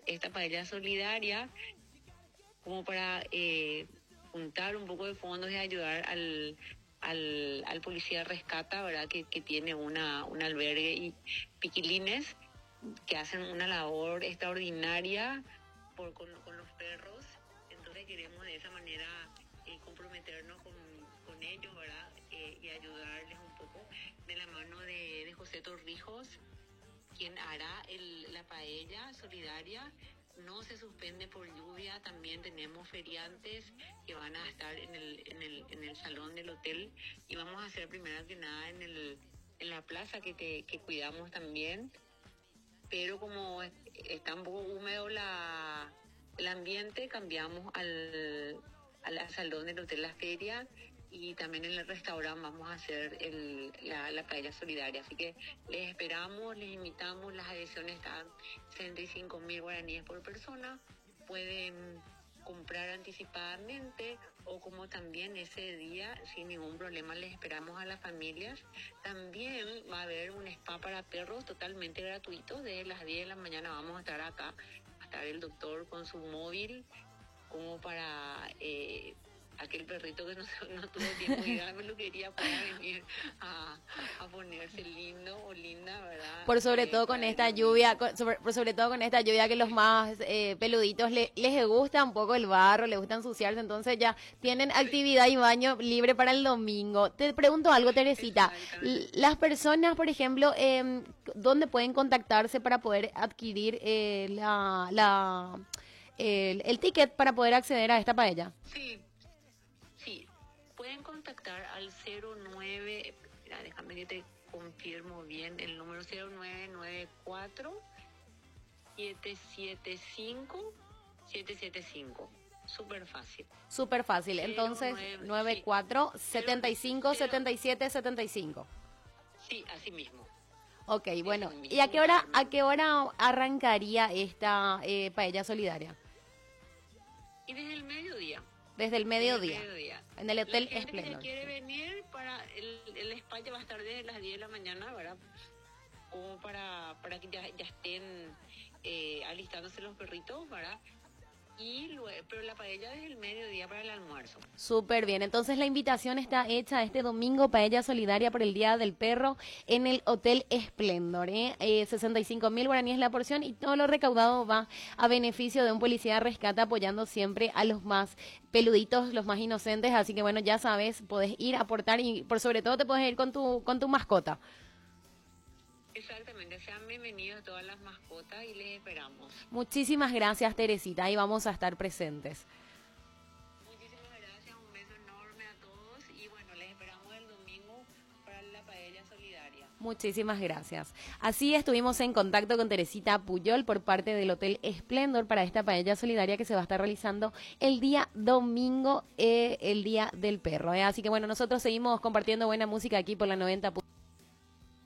esta paella solidaria como para juntar un poco de fondos y ayudar al policía rescata, ¿verdad? Que tiene un albergue y piquilines que hacen una labor extraordinaria con los perros. Entonces queremos de esa manera comprometernos con ellos, ¿verdad? Y ayudarles un poco de la mano de José Torrijos, quien hará la paella solidaria. No se suspende por lluvia, también tenemos feriantes que van a estar en el salón del hotel y vamos a hacer primero que nada en la plaza que cuidamos también, pero como está un poco húmedo el ambiente, cambiamos al salón del hotel La Feria y también en el restaurante vamos a hacer la paella solidaria. Así que les esperamos, les invitamos, las adhesiones están 65.000 guaraníes por persona. Pueden comprar anticipadamente o como también ese día, sin ningún problema, les esperamos a las familias. También va a haber un spa para perros totalmente gratuito. Desde las 10 de la mañana vamos a estar acá, va a estar el doctor con su móvil como para aquel perrito que no tuvo tiempo de ir a la peluquería pueda venir a ponerse lindo o linda, ¿verdad? Por sobre todo con esta lluvia, por sobre todo con esta lluvia que los más peluditos les gusta un poco el barro, les gusta ensuciarse, entonces ya tienen actividad y baño libre para el domingo. Te pregunto algo, Teresita, las personas, por ejemplo, ¿dónde pueden contactarse para poder adquirir el ticket para poder acceder a esta paella? Sí, pueden contactar al 09, mira, déjame que te confirmo bien el número, 0994 775 775. Súper fácil. Súper fácil. Entonces, 94 75 77 75. Sí, así mismo. Ok, bueno. ¿Y a qué hora arrancaría esta paella solidaria? Y desde el mediodía. Desde el mediodía. En el Hotel Esplendor. Si quiere venir, para el espacio va a estar desde las 10 de la mañana, ¿verdad? Como para que ya estén alistándose los perritos, ¿verdad? Pero la paella desde el mediodía para el almuerzo. Súper bien, entonces la invitación está hecha este domingo, paella solidaria por el Día del Perro en el Hotel Esplendor, 65.000 guaraníes la porción y todo lo recaudado va a beneficio de un policía rescata apoyando siempre a los más peluditos, los más inocentes, así que bueno, ya sabes, podés ir a aportar y por sobre todo te puedes ir con tu mascota. Exactamente, sean bienvenidos todas las mascotas y les esperamos. Muchísimas gracias, Teresita, ahí vamos a estar presentes. Muchísimas gracias, un beso enorme a todos y bueno, les esperamos el domingo para la paella solidaria. Muchísimas gracias. Así estuvimos en contacto con Teresita Puyol por parte del Hotel Esplendor para esta paella solidaria que se va a estar realizando el día domingo, el Día del Perro. Así que bueno, nosotros seguimos compartiendo buena música aquí por la 90.